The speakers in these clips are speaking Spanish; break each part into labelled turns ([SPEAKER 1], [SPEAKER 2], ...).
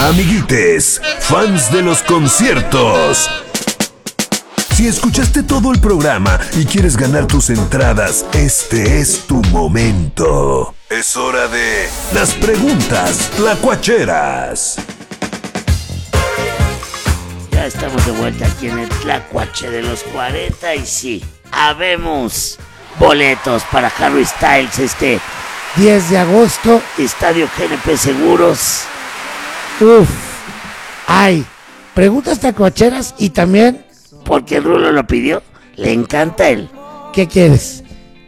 [SPEAKER 1] Amiguites, fans de los conciertos. Si escuchaste todo el programa y quieres ganar tus entradas, este es tu momento. Es hora de las preguntas tlacuacheras.
[SPEAKER 2] Ya estamos de vuelta aquí en el Tlacuache de los 40 y sí, habemos boletos para Harry Styles 10 de agosto, Estadio GNP Seguros. Hay preguntas tlacuacheras y también, porque el Rulo lo pidió, le encanta él. ¿Qué quieres?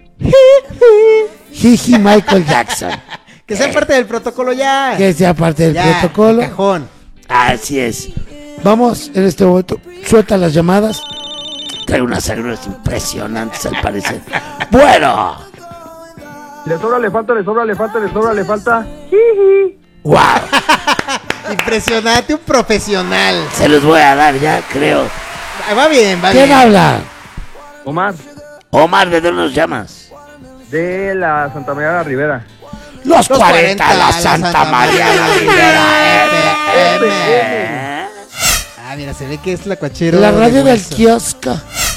[SPEAKER 2] Jiji Michael Jackson.
[SPEAKER 3] Que sea parte del protocolo ya.
[SPEAKER 2] Que sea parte del protocolo.
[SPEAKER 3] De cajón.
[SPEAKER 2] Así es. Vamos en este momento. Suelta las llamadas. Trae unas agruras impresionantes al parecer. Bueno.
[SPEAKER 4] Le sobra, le falta.
[SPEAKER 2] Wow.
[SPEAKER 3] Impresionante, un profesional.
[SPEAKER 2] Se los voy a dar ya, creo.
[SPEAKER 3] Va bien.
[SPEAKER 2] ¿Quién habla?
[SPEAKER 4] Omar,
[SPEAKER 2] ¿de dónde nos llamas?
[SPEAKER 4] de la Santa María de la Ribera.
[SPEAKER 2] Los 40, la Santa María de la Ribera.
[SPEAKER 3] Mira, se ve que es la cuachero.
[SPEAKER 2] La radio del kiosco.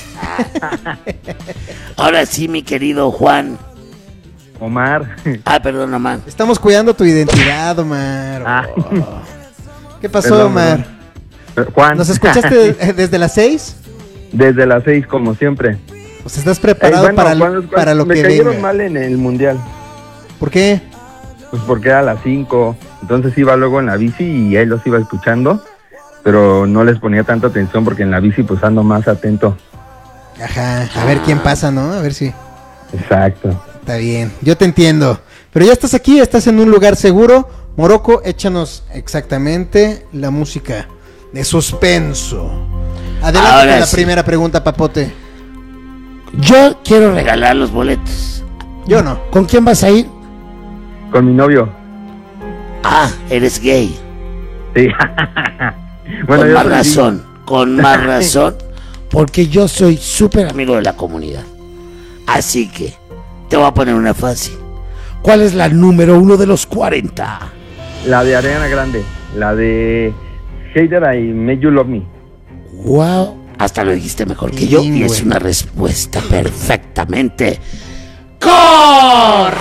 [SPEAKER 2] Ahora sí, mi querido Juan.
[SPEAKER 4] Omar.
[SPEAKER 2] Perdón, Omar.
[SPEAKER 3] Estamos cuidando tu identidad, Omar. ¿Qué pasó,
[SPEAKER 4] Perdón,
[SPEAKER 3] Omar?
[SPEAKER 4] Juan.
[SPEAKER 3] ¿Nos escuchaste desde las 6?
[SPEAKER 4] Desde las 6, como siempre.
[SPEAKER 3] Pues estás preparado para lo que
[SPEAKER 4] me cayeron
[SPEAKER 3] venga.
[SPEAKER 4] mal en el mundial.
[SPEAKER 3] ¿Por qué?
[SPEAKER 4] Pues porque era a las 5. Entonces iba luego en la bici y ahí los iba escuchando. Pero no les ponía tanta atención porque en la bici pues ando más atento.
[SPEAKER 3] Ajá, a ver quién pasa, ¿no? A ver si...
[SPEAKER 4] Exacto.
[SPEAKER 3] Está bien, yo te entiendo. Pero ya estás aquí, estás en un lugar seguro. Morocco, échanos exactamente la música de suspenso. Adelante
[SPEAKER 2] Ahora
[SPEAKER 3] con la
[SPEAKER 2] sí.
[SPEAKER 3] primera pregunta, Papote.
[SPEAKER 2] Yo quiero regalar los boletos.
[SPEAKER 3] Yo no.
[SPEAKER 2] ¿Con quién vas a ir?
[SPEAKER 4] Con mi novio.
[SPEAKER 2] Eres gay.
[SPEAKER 4] Sí. Bueno,
[SPEAKER 2] Con
[SPEAKER 4] yo
[SPEAKER 2] más
[SPEAKER 4] soy
[SPEAKER 2] razón, con más razón, porque yo soy súper amigo de la comunidad. Así que te voy a poner una fácil. ¿Cuál es la número 1 de los 40?
[SPEAKER 4] la de Ariana Grande. La de Hater I Made You Love Me.
[SPEAKER 2] Wow, hasta lo dijiste mejor que yo y
[SPEAKER 3] Bien,
[SPEAKER 2] es
[SPEAKER 3] güey.
[SPEAKER 2] una respuesta perfectamente correcta.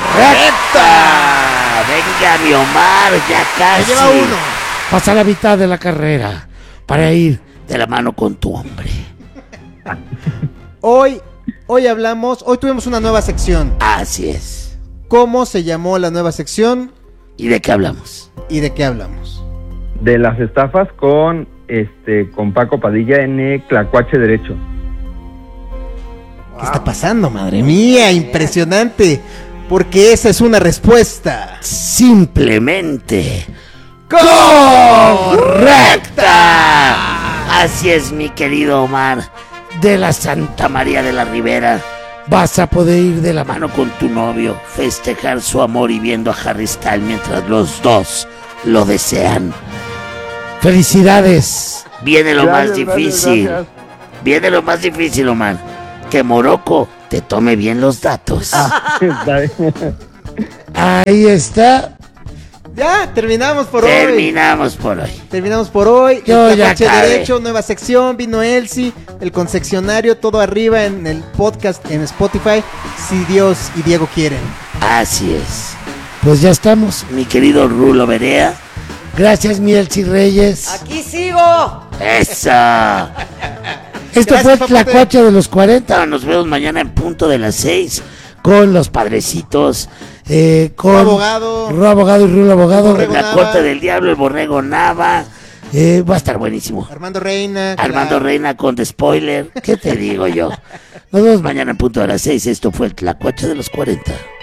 [SPEAKER 2] Venga, mi Omar, ya casi.
[SPEAKER 3] lleva uno.
[SPEAKER 2] Pasa la mitad de la carrera para ir de la mano con tu hombre.
[SPEAKER 3] Hoy tuvimos una nueva sección.
[SPEAKER 2] Así es.
[SPEAKER 3] ¿Cómo se llamó la nueva sección
[SPEAKER 2] ¿Y de qué hablamos?
[SPEAKER 3] y de qué hablamos?
[SPEAKER 4] De las estafas con Paco Padilla en Tlacuache Derecho.
[SPEAKER 3] ¿Qué está pasando, madre mía? Impresionante. Porque esa es una respuesta
[SPEAKER 2] Simplemente correcta. Así es, mi querido Omar. De la Santa María de la Ribera vas a poder ir de la mano con tu novio, festejar su amor y viendo a Harry Styles mientras los dos lo desean. ¡Felicidades! Viene lo más difícil.
[SPEAKER 4] Gracias.
[SPEAKER 2] Viene lo más difícil, Omar. Que Morocco te tome bien los datos. Ahí está.
[SPEAKER 3] Ya, terminamos por hoy.
[SPEAKER 2] Terminamos por hoy.
[SPEAKER 3] Terminamos por hoy.
[SPEAKER 2] Yo
[SPEAKER 3] El
[SPEAKER 2] ya
[SPEAKER 3] Tlacuache
[SPEAKER 2] acabé.
[SPEAKER 3] Derecho, nueva sección. Vino Elsie, el concesionario, todo arriba en el podcast en Spotify. Si Dios y Diego quieren.
[SPEAKER 2] Así es. Pues ya estamos, mi querido Rulo Berea. Gracias, mi Elsie Reyes.
[SPEAKER 5] ¡Aquí sigo!
[SPEAKER 2] ¡Esa! Esto
[SPEAKER 3] Gracias,
[SPEAKER 2] fue el
[SPEAKER 3] Papote.
[SPEAKER 2] Tlacuache de los 40. Nos vemos mañana en punto de las 6 con los padrecitos. Con
[SPEAKER 3] Ru Abogado.
[SPEAKER 2] Ru Abogado y Rulo Abogado.
[SPEAKER 3] Borrego
[SPEAKER 2] La
[SPEAKER 3] Nava.
[SPEAKER 2] corte del diablo, el borrego Nava. Va a estar buenísimo.
[SPEAKER 3] Armando Reina.
[SPEAKER 2] Armando
[SPEAKER 3] claro.
[SPEAKER 2] Reina con The Spoiler. ¿Qué te digo yo? Nos vemos mañana en punto de las 6. Esto fue el Tlacuache de los 40.